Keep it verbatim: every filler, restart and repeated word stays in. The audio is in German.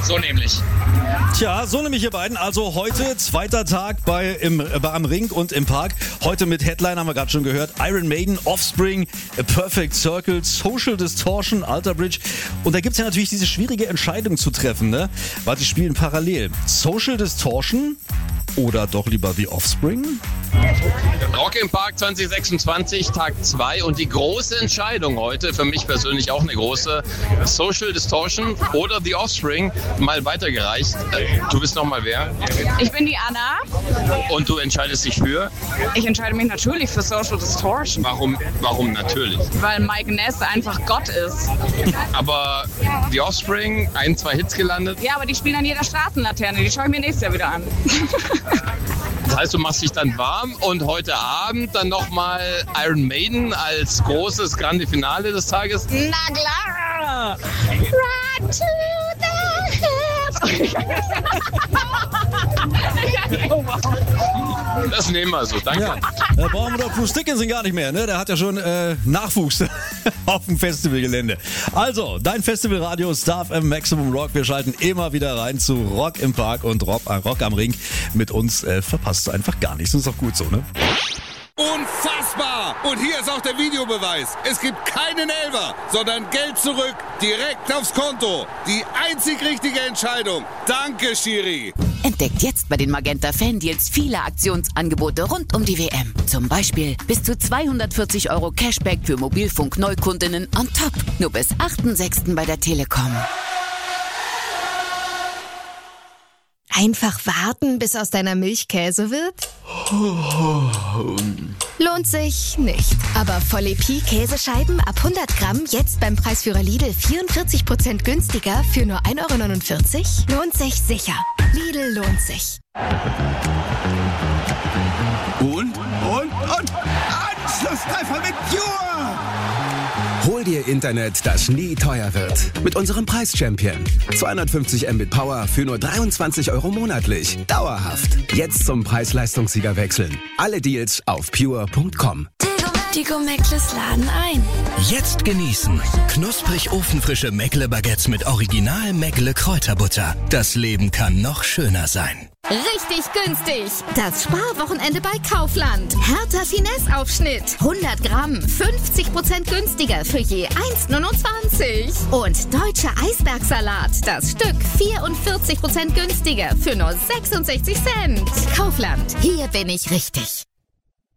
So nämlich. Tja, so nämlich ihr beiden. Also heute zweiter Tag bei, im, bei am Ring und im Park. Heute mit Headline haben wir gerade schon gehört. Iron Maiden, Offspring, A Perfect Circle, Social Distortion, Alter Bridge. Und da gibt's ja natürlich diese schwierige Entscheidung zu treffen, ne? Weil die spielen parallel. Social Distortion oder doch lieber The Offspring? Rock im Park zwanzig sechsundzwanzig, Tag zwei und die große Entscheidung heute, für mich persönlich auch eine große, Social Distortion oder The Offspring, mal weitergereicht. Du bist nochmal wer? Ich bin die Anna. Und du entscheidest dich für? Ich entscheide mich natürlich für Social Distortion. Warum, warum natürlich? Weil Mike Ness einfach Gott ist. Aber The Offspring, ein, zwei Hits gelandet. Ja, aber die spielen an jeder Straßenlaterne, die schaue ich mir nächstes Jahr wieder an. Das heißt, du machst dich dann warm und heute Abend dann nochmal Iron Maiden als großes Grande Finale des Tages? Na klar! Run to the hills! Das nehmen wir so, danke. Ja, da brauchen wir doch Bruce Dickinson gar nicht mehr, ne? Der hat ja schon äh, Nachwuchs auf dem Festivalgelände. Also, dein Festivalradio Star F M Maximum Rock. Wir schalten immer wieder rein zu Rock im Park und Rock, äh, Rock am Ring. Mit uns äh, verpasst du einfach gar nichts. Das ist auch gut so, ne? Unfassbar! Und hier ist auch der Videobeweis. Es gibt keinen Elfer, sondern Geld zurück, direkt aufs Konto. Die einzig richtige Entscheidung. Danke, Schiri. Entdeckt jetzt bei den Magenta Fan-Deals viele Aktionsangebote rund um die W M. Zum Beispiel bis zu zweihundertvierzig Euro Cashback für Mobilfunk-Neukundinnen on top. Nur bis achten sechsten bei der Telekom. Einfach warten, bis aus deiner Milch Käse wird? Lohnt sich nicht. Aber Volle Pi Käsescheiben ab hundert Gramm jetzt beim Preisführer Lidl vierundvierzig Prozent günstiger für nur ein Euro neunundvierzig? Lohnt sich sicher. Lidl lohnt sich. Und, und, und, Anschlusstreffer mit Pure! Hol dir Internet, das nie teuer wird. Mit unserem Preis-Champion. zweihundertfünfzig Mbit Power für nur dreiundzwanzig Euro monatlich. Dauerhaft. Jetzt zum Preis-Leistungssieger wechseln. Alle Deals auf pure punkt com. Die Go-Meckles laden ein. Jetzt genießen. Knusprig ofenfrische Meckle-Baguettes mit Original Meckle Kräuterbutter. Das Leben kann noch schöner sein. Richtig günstig. Das Sparwochenende bei Kaufland. Hertha Finesse-Aufschnitt. hundert Gramm. fünfzig Prozent günstiger für je eins neunundzwanzig. Und deutscher Eisbergsalat. Das Stück vierundvierzig Prozent günstiger für nur sechsundsechzig Cent. Kaufland. Hier bin ich richtig.